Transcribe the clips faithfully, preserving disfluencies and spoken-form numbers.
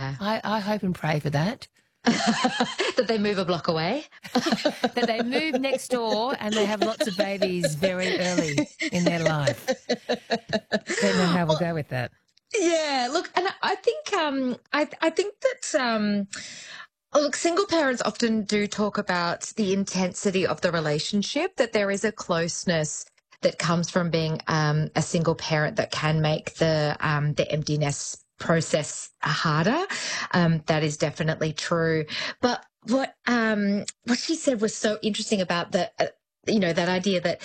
I, I hope and pray for that. That they move a block away. That they move next door and they have lots of babies very early in their life. Don't know how we'll go with that. Yeah, look, and I think um, I I think that um, look, single parents often do talk about the intensity of the relationship. That there is a closeness that comes from being um, a single parent that can make the um, the empty nest process harder. Um, that is definitely true. But what um, what she said was so interesting about the uh, you know that idea that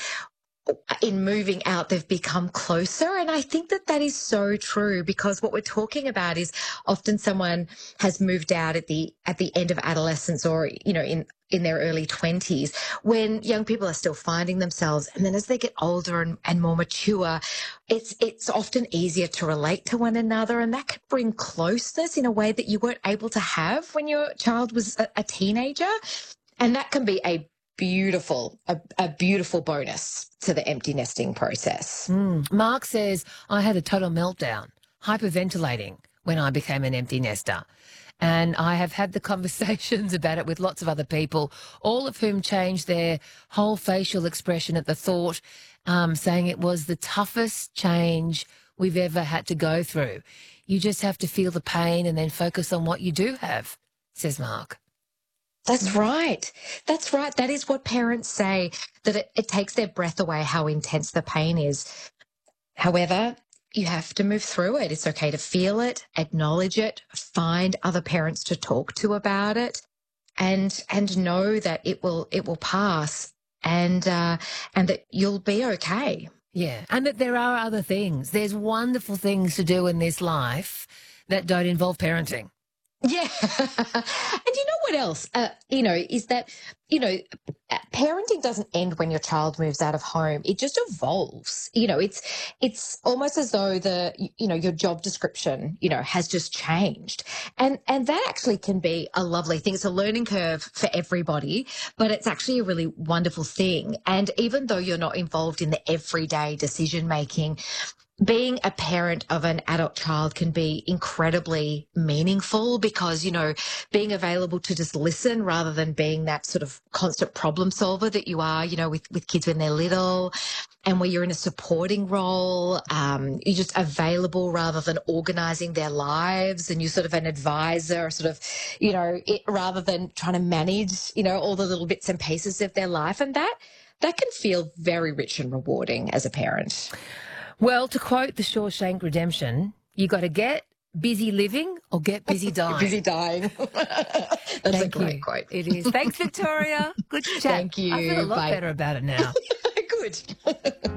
in moving out, they've become closer. And I think that that is so true, because what we're talking about is often someone has moved out at the at the end of adolescence, or, you know, in, in their early twenties, when young people are still finding themselves. And then as they get older and, and more mature, it's it's often easier to relate to one another. And that can bring closeness in a way that you weren't able to have when your child was a, a teenager. And that can be a beautiful, a, a beautiful bonus to the empty nesting process. Mm. Mark says, I had a total meltdown, hyperventilating when I became an empty nester. And I have had the conversations about it with lots of other people, all of whom changed their whole facial expression at the thought, um, saying it was the toughest change we've ever had to go through. You just have to feel the pain and then focus on what you do have, says Mark. That's right. That's right. That is what parents say, that it, it takes their breath away how intense the pain is. However, you have to move through it. It's okay to feel it, acknowledge it, find other parents to talk to about it, and and know that it will it will pass, and uh, and that you'll be okay. Yeah, and that there are other things. There's wonderful things to do in this life that don't involve parenting. Yeah. And you know what else, uh, you know, is that, you know, parenting doesn't end when your child moves out of home. It just evolves. You know, it's it's almost as though the, you know, your job description, you know, has just changed. And and that actually can be a lovely thing. It's a learning curve for everybody, but it's actually a really wonderful thing. And even though you're not involved in the everyday decision making, being a parent of an adult child can be incredibly meaningful, because, you know, being available to just listen rather than being that sort of constant problem solver that you are, you know, with, with kids when they're little, and where you're in a supporting role, um, you're just available rather than organising their lives, and you're sort of an advisor, sort of, you know, it, rather than trying to manage, you know, all the little bits and pieces of their life. And that, that can feel very rich and rewarding as a parent. Well, to quote The Shawshank Redemption, you got to get busy living or get busy dying. Busy dying. That's Thank a great you. quote. It is. Thanks, Victoria. Good chat. Thank you. I feel a lot Bye. better about it now. Good.